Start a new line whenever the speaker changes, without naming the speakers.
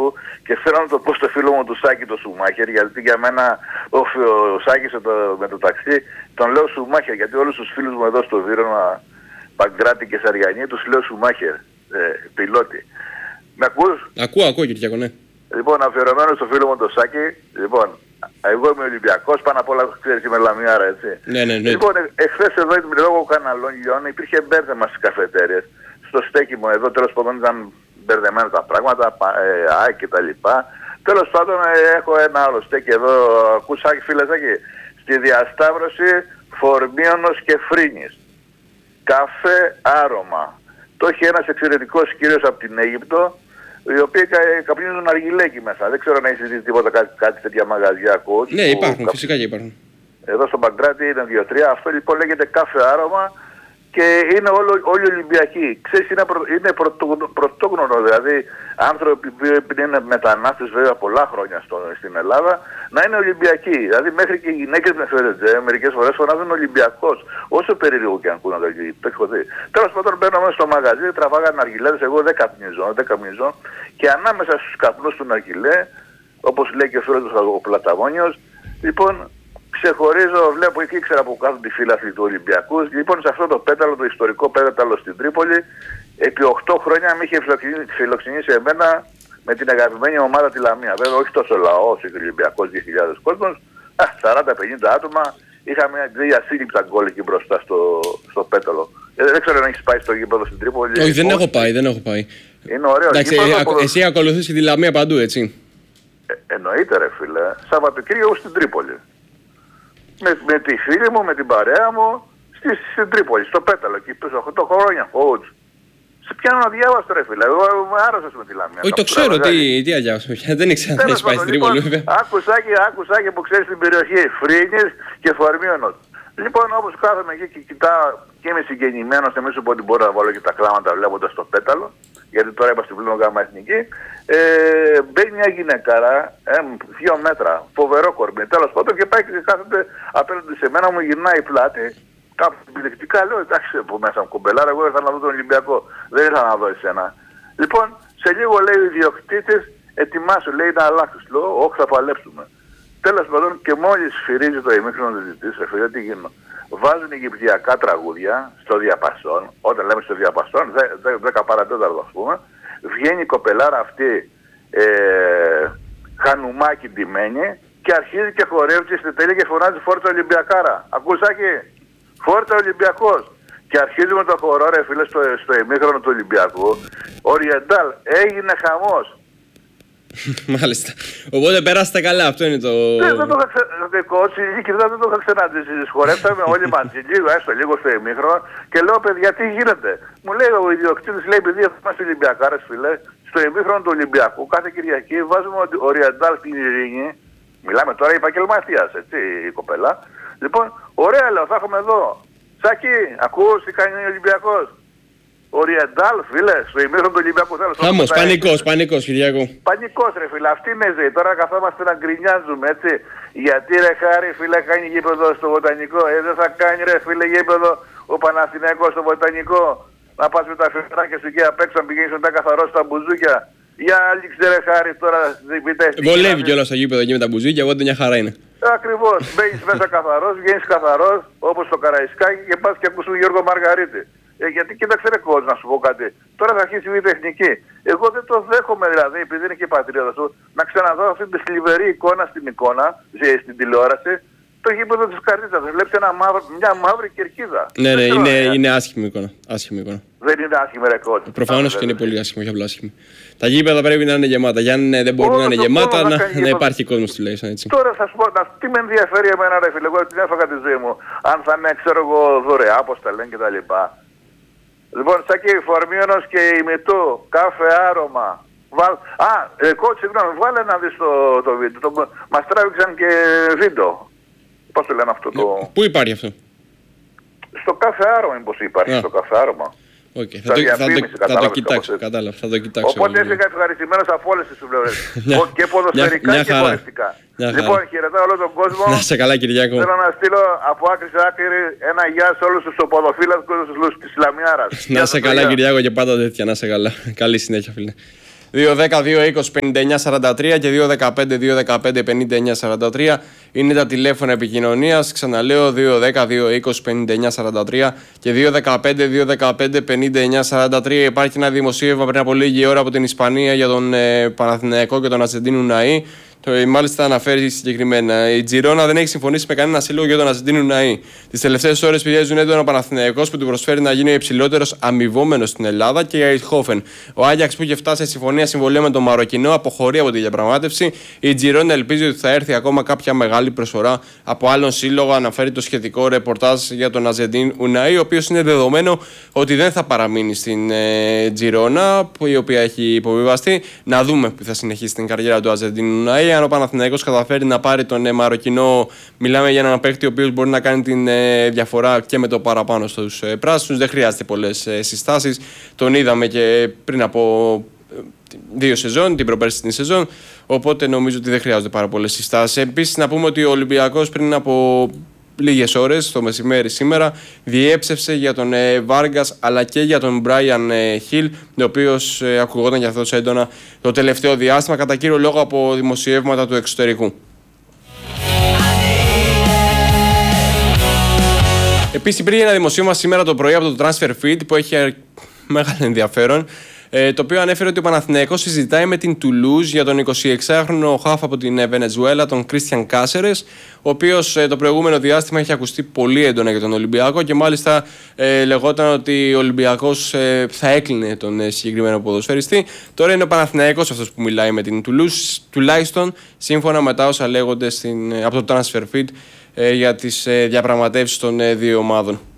Ολυμπιακού και θέλω να το πω στο φίλο μου του Σάκη το Σουμάχερ, γιατί για μένα ο Σάκης με το ταξί τον λέω Σουμάχερ, γιατί όλους τους φίλους μου εδώ στο Βύρωνα, Παγκράτη και Σαριανή τους λέω Σουμάχερ, πιλότη. Με ακούς?
Ακούω Κυριακό, ναι.
Λοιπόν, αφιερωμένο στο φίλο μου το Σάκη, λοιπόν, εγώ είμαι Ολυμπιακός, πάνω απ' όλα ξέρεις είμαι Λαμιάρα, έτσι.
Ναι.
Λοιπόν, εχθές εδώ λόγω καναλών υπήρχε μπέρδεμα στις καφετέριες. Στο στέκι μου εδώ τέλος πάντων ήταν μπερδεμένα τα πράγματα, και τα λοιπά. Τέλος πάντων έχω ένα άλλο στέκι εδώ, ακούσάκι φίλε Σάκη, στη διασταύρωση Φορμίωνος και Φρίνης. Καφέ άρωμα. Το έχει ένας εξαιρετικός κύριος από την Αίγυπτο, οι οποίοι καπνίζουν αργυλέκι μέσα. Δεν ξέρω αν έχει ζητήσει τίποτα κάτι τέτοια μαγαζιά coach.
Ναι, υπάρχουν, φυσικά και υπάρχουν.
Εδώ στο Παγκράτη είναι 2-3. Αυτό λοιπόν λέγεται κάφε άρωμα και είναι όλοι Ολυμπιακοί. Ξέρεις, είναι πρωτόγνωρο, δηλαδή άνθρωποι που είναι μετανάστες βέβαια πολλά χρόνια στην Ελλάδα, να είναι Ολυμπιακοί. Δηλαδή μέχρι και οι γυναίκες με φέρετε, μερικές φορές φωνάζουν Ολυμπιακός. Όσο περίεργο και αν ακούνε το έχω δει. Τέλος πάντων μπαίνω μέσα στο μαγαζί, τραβάγαν αργυλέδες, εγώ δεν καπνίζω και ανάμεσα στους καπνούς του αργυλέ, όπως λέει και ο φίλος του ο Πλαταβόνιος, λοιπόν, ξεχωρίζω, βλέπω εκεί, ήξερα που κάθονται οι φίλαθλοι του Ολυμπιακού. Λοιπόν, σε αυτό το πέταλο, το ιστορικό πέταλο στην Τρίπολη, επί 8 χρόνια με είχε φιλοξενήσει εμένα με την αγαπημένη ομάδα τη Λαμία. Βέβαια, όχι τόσο λαός, Ολυμπιακός, 2.000 κόσμος, 40-50 άτομα. Είχαμε δύο ασύλληπτα γκολ εκεί μπροστά στο πέταλο. Δεν ξέρω αν έχεις πάει στο γήπεδο στην Τρίπολη.
Όχι, δεν έχω πάει.
Είναι ωραίο.
Εντάξει, εσύ ακολουθείς τη Λαμία παντού, έτσι.
Εννοείται, ρε φίλε. Σαββατοκύριακο στην Τρίπολη. Με τη φίλη μου, με την παρέα μου, στην Τρίπολη, στο πέταλο, εκεί πίσω 8 χρόνια, coach. Σε πιάνω να διάβασω ρε φίλε, εγώ άρρωσες με τη Λαμία.
Όχι, το ξέρω, τι αδιάβασω, δεν ήξερα να έχεις πάει στην Τρίπολη βέβαια.
Άκουσα και που ξέρεις την περιοχή, Φρίνης και Φορμίωνος. Λοιπόν, όπως κάθομαι εκεί και κοιτάω και είμαι συγγεννημένος, εμείς σου πω ότι μπορώ να βάλω και τα κλάματα βλέποντας το πέταλο, γιατί τώρα είπα στην πλήρω γάμα εθνική, μπαίνει μια γυναικάρα, 2 μέτρα, φοβερό κορμί, τέλος πάντων και πάει και κάθεται απέναντι σε μένα, μου γυρνάει πλάτη, κάπου επιλεκτικά λέω, εντάξει από μέσα μου κουμπελάρα, εγώ ήρθα να δω τον Ολυμπιακό, δεν ήρθα να δω εσένα. Λοιπόν, σε λίγο λέει ο ιδιοκτήτης, ετοιμάσου, λέει να αλλάξεις, λέω, όχι θα παλέψουμε. Τέλος πάντων και μόλις σφυρίζει το ημίχρονο της ζητής, φίλε, τι γίνω. Βάζουν αιγυπτιακά τραγούδια στο διαπασόν, όταν λέμε στο διαπασόν, 10 παρατέταρτο ας πούμε, βγαίνει η κοπελάρα αυτή χανουμάκι ντυμένη και αρχίζει και χορεύει και στη τελεία και φωνάζει Φόρτσα Ολυμπιακάρα. Ακούσακι, Φόρτσα Ολυμπιακός. Και αρχίζουμε το χορό ρε φίλε στο ημίχρονο του Ολυμπιακού. Οριεντάλ, έγινε χαμός.
Μάλιστα. Οπότε περάσατε καλά, αυτό είναι το...
Δεν το είχα ξαναζήσει. Χορέψαμε όλοι μαζί, λίγο στο ημίχρονο και λέω παιδιά τι γίνεται. Μου λέει ο ιδιοκτήτης, λέει επειδή είμαστε Ολυμπιακάρες φίλε, στο ημίχρονο του Ολυμπιακού κάθε Κυριακή βάζουμε Οριεντάλ την Ειρήνη. Μιλάμε τώρα επαγγελματίας, έτσι η κοπέλα. Λοιπόν, ωραία λέω, θα έχουμε εδώ. Σάκη, ακούς τι κάνει ο Ολυμπιακός. Οριεντάλ, φίλε, στο ημίχρονο του Ολυμπιακού θέλω.
Χαμός, πανικός, Κυριακό.
Πανικός ρε φίλε, αυτή είναι ζωή. Τώρα καθόμαστε να γκρινιάζουμε, έτσι. Γιατί ρε χάρη, φίλε, κάνει γήπεδο στο Βοτανικό. Δεν θα κάνει ρε φίλε γήπεδο ο Παναθηναϊκός στο Βοτανικό. Να πας με τα φιωράκια σου και απ' έξω να πηγαίνεις μετά καθαρό στα μπουζούκια. Για άλληξε ρε χάρη τώρα.
Βολεύει κιόλας το γήπεδο εκεί με τα μπουζούκια, οπότε μια χαρά είναι.
Ακριβώς, μπαίνεις μέσα καθαρός, βγαίνεις καθαρός, όπως το Καραϊσκάκι και πας και ακούς τον Γιώργο Μαργαρίτη. Γιατί κοίταξε ρε κόζ να σου πω κάτι. Τώρα θα αρχίσει η τεχνική. Εγώ δεν το δέχομαι δηλαδή, επειδή είναι και η πατρίδα σου, να ξαναδώ αυτή τη θλιβερή εικόνα στην τηλεόραση. Το γήπεδο της Καρδίτσας. Βλέπεις μια μαύρη κερκίδα.
Ναι, είναι άσχημη εικόνα.
Δεν είναι άσχημη ρε κόζ.
Προφανώς και είναι πολύ άσχημη, όχι απλά άσχημη. Τα γήπεδα πρέπει να είναι γεμάτα. Για αν δεν μπορούν να είναι γεμάτα, να υπάρχει κόσμος τουλάχιστον έτσι.
Τώρα θα σου πω, τι με ενδιαφέρει εμένα ρε φίλε, εγώ την έφαγα τη ζωή μου. Αν θα είναι, ξέρω εγώ, δωρεά, όπως τα λένε κτλ. Λοιπόν, Σάκη, Φορμίωνος και ημιτού, κάφε άρωμα. Κότσι, συγγνώμη, βάλε να δεις το βίντεο. Μας τράβηξαν και βίντεο. Πώς το λένε αυτό το...
Πού υπάρχει αυτό?
Στο κάφε άρωμα, μήπως υπάρχει, στο κάφε άρωμα.
Okay. Θα το κοιτάξω, κατάλαβα, θα το κοιτάξω.
Οπότε έφυγα ευχαριστημένος από όλες τις συμπληρώσεις. Και ποδοσφαιρικά και χωριστικά. Λοιπόν, χαιρετάω όλο τον κόσμο.
Να σε καλά Κυριακό.
Θέλω να στείλω από άκρη σε άκρη ένα γεια σε όλους τους οποδοφύλακους της Λαμιάρας.
Να σε καλά Κυριακό και πάντα τέτοια, να σε καλά. Καλή συνέχεια φίλε. 2-10-2-20-59-43 και 2-15-2-15-59-43 είναι τα τηλέφωνα επικοινωνίας. Ξαναλέω 2-10-2-20-59-43 και 2-15-2-15-59-43. Υπάρχει ένα δημοσίευμα πριν από λίγη ώρα από την Ισπανία για τον Παναθηναϊκό και τον Αζεντίνου Ναΐ. Μάλιστα αναφέρει συγκεκριμένα: η Τζιρόνα δεν έχει συμφωνήσει με κανένα σύλλογο για τον Αζεντίνου Ναΐ. Τις τελευταίες ώρες πιέζουν έντονα ο Παναθηναϊκός που του προσφέρει να γίνει ο υψηλότερος αμοιβόμενος στην Ελλάδα και η Αϊτχόφεν. Ο Άγιαξ που είχε φτάσει σε συμφωνία συμβολέου με τον Μαροκινό αποχωρεί από τη διαπραγμάτευση. Η Τζιρόνα ελπίζει ότι θα έρθει ακόμα κάποια μεγάλη προσφορά από άλλον σύλλογο. Αναφέρει το σχετικό ρεπορτάζ για τον Αζεντίνου Ναΐ, ο οποίος είναι δεδομένο ότι δεν θα παραμείνει στην Τζιρόνα, η οποία έχει υποβιβαστεί. Να δούμε που θα συνεχίσει την καριέρα του Αζεντίνου Ναΐ. Αν ο Παναθηναϊκός καταφέρει να πάρει τον Μαροκινό, μιλάμε για έναν παίκτη ο οποίος μπορεί να κάνει την διαφορά και με το παραπάνω στους πράσινους. Δεν χρειάζεται πολλές συστάσεις. Τον είδαμε και πριν από 2 σεζόν, την προπέρσινη σεζόν. Οπότε νομίζω ότι δεν χρειάζονται πάρα πολλές συστάσεις. Επίσης, να πούμε ότι ο Ολυμπιακός πριν από λίγες ώρες, το μεσημέρι σήμερα, διέψευσε για τον Βάργκας αλλά και για τον Μπράιαν Χιλ, ο οποίος ακουγόταν για αυτός έντονα το τελευταίο διάστημα, κατά κύριο λόγο από δημοσιεύματα του εξωτερικού. Επίσης υπήρχε ένα δημοσίευμα σήμερα το πρωί από το Transfer Feed που έχει μεγάλο ενδιαφέρον, το οποίο ανέφερε ότι ο Παναθηναϊκός συζητάει με την Τουλούζ για τον 26χρονο χαφ από την Βενεζουέλα, τον Κρίστιαν Κάσερες, ο οποίος το προηγούμενο διάστημα έχει ακουστεί πολύ έντονα για τον Ολυμπιακό και μάλιστα λεγόταν ότι ο Ολυμπιακός θα έκλεινε τον συγκεκριμένο ποδοσφαιριστή. Τώρα είναι ο Παναθηναϊκός αυτός που μιλάει με την Τουλούζ, τουλάχιστον σύμφωνα με τα όσα λέγονται από το Transfer Feed για τις διαπραγματεύσεις των δύο ομάδων.